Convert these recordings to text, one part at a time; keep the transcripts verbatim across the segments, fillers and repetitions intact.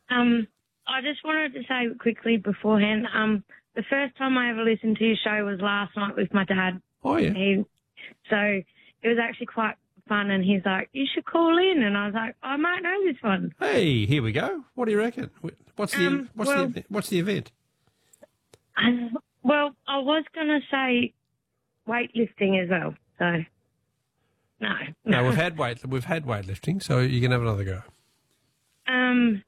Um, I just wanted to say quickly beforehand, um, the first time I ever listened to your show was last night with my dad. Oh, yeah. He, so it was actually quite fun, and he's like, you should call in. And I was like, I might know this one. Hey, here we go. What do you reckon? What's the, Um, what's well, the, what's the event? Um, well, I was going to say weightlifting as well, so no. No, we've had weight, we've had weightlifting, so you can have another go. Um,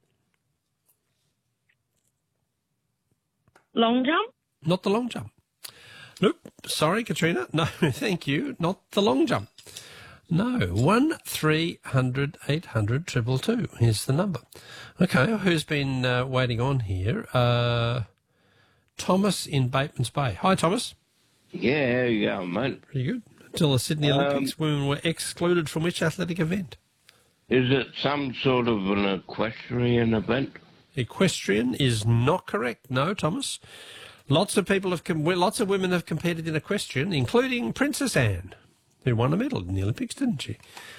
long jump? Not the long jump. Nope. Sorry, Katrina. No, thank you. Not the long jump. No. One three hundred eight hundred triple two is the number. Okay. Who's been uh, waiting on here? Uh, Thomas in Bateman's Bay. Hi, Thomas. Yeah, how you going, mate? Pretty good. Until the Sydney Um, Olympics, women were excluded from which athletic event? Is it some sort of an equestrian event? Equestrian is not correct. No, Thomas. Lots of people have, com- lots of women have competed in equestrian, including Princess Anne, who won a medal in the Olympics, didn't she?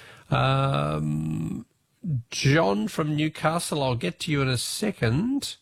Um, John from Newcastle, I'll get to you in a second.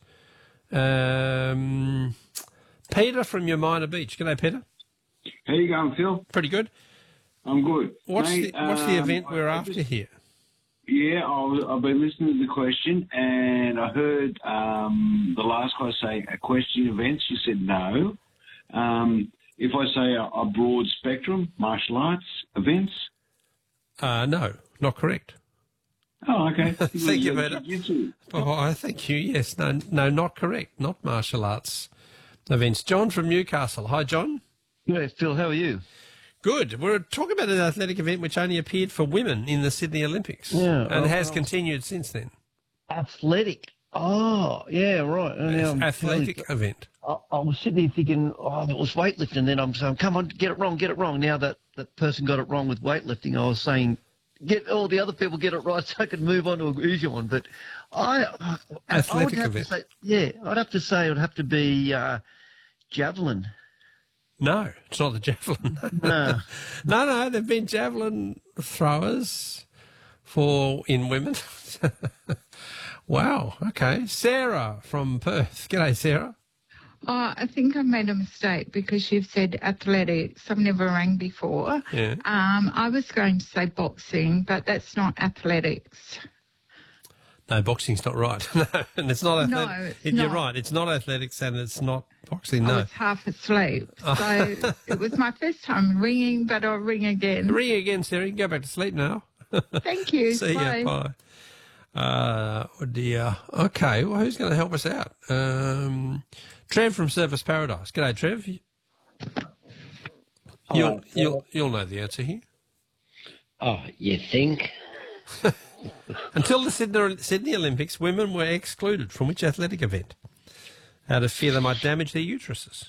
Um, Peter from Umina Beach. G'day, Peter. How you going, Phil? Pretty good. I'm good. What's Mate, the What's the um, event we're I after just- here? Yeah, I was, I've been listening to the question, and I heard um, the last guy say equestrian events. You said no. Um, if I say a, a broad spectrum, martial arts events. Uh, no, not correct. Oh, okay. Thank you, Yeah, Peter. Oh, I thank you. Yes, no, no, not correct. Not martial arts events. John from Newcastle. Hi, John. Yeah, Phil, how are you? Good. We're talking about an athletic event which only appeared for women in the Sydney Olympics, Yeah, and oh, has oh. continued since then. Athletic. Oh, yeah, right. And now I'm Athletic feeling- event. I, I was sitting there thinking, oh, it was weightlifting. Then I'm saying, come on, get it wrong, get it wrong. Now that that person got it wrong with weightlifting, I was saying, get all the other people get it right so I could move on to an easier one. But I, I, I would Athletic have event. to say, yeah, I'd have to say it would have to be uh, javelin. No, it's not the javelin. No. no, no, there've been javelin throwers for in women. Wow. Okay, Sarah from Perth. G'day, Sarah. Oh, I think I made a mistake because you've said athletics. I've never rang before. Yeah. Um, I was going to say boxing, but that's not athletics. No, boxing's not right. No, and it's not No, athletics. it's You're not. right. It's not athletics, and it's not boxing. I No. was half asleep. So it was my first time ringing, but I'll ring again. Ring again, Sarah. You can go back to sleep now. Thank you. See Bye. ya. Bye. Uh, oh dear. Okay. Well, who's going to help us out? Um, Trev from Surface Paradise. G'day, Trev. You'll you'll you'll know the answer here. Oh, you think? Until the Sydney, Sydney Olympics, women were excluded from which athletic event? Out of fear they might damage their uteruses.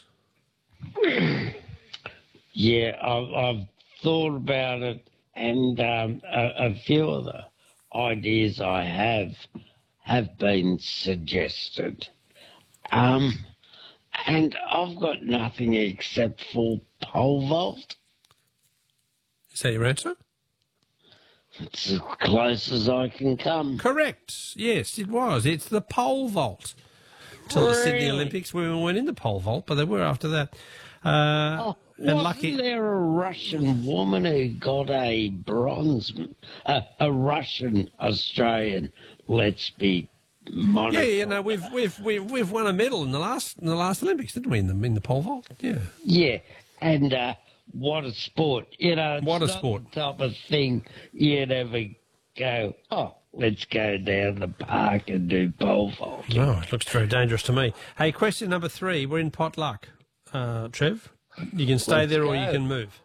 Yeah, I've, I've thought about it, and um, a, a few of the ideas I have have been suggested. Um, and I've got nothing except for pole vault. Is that your answer? It's as close as I can come. Correct. Yes, it was. It's the pole vault. Till the Sydney Really? Olympics, women weren't in the pole vault, but they were after that. Uh, Oh, and wasn't lucky. there a Russian woman who got a bronze, uh, a Russian Australian? Let's be Yeah, you know, we've we've we've we've won a medal in the last in the last Olympics, didn't we? In the in the pole vault. Yeah. Yeah, and uh, what a sport! You know, it's What a not sport. the type of thing you'd ever go. Oh, let's go down the park and do pole vault. Oh, it looks very dangerous to me. Hey, question number three. We're in pot luck. Uh, Trev, you can stay Let's there or go. you can move.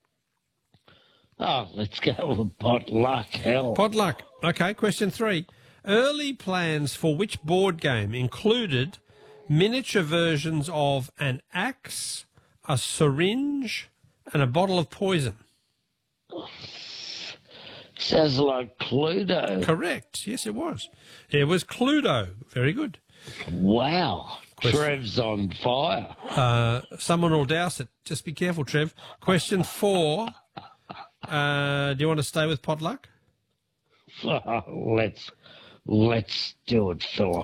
Oh, let's go with pot luck. Hell, Pot luck. Okay, question three. Early plans for which board game included miniature versions of an axe, a syringe, and a bottle of poison? sounds like Cluedo. Correct. Yes, it was. It was Cluedo. Very good. Wow, Question. Trev's on fire. Uh, someone will douse it. Just be careful, Trev. Question four. Uh, do you want to stay with pot luck? let's let's do it, Philip.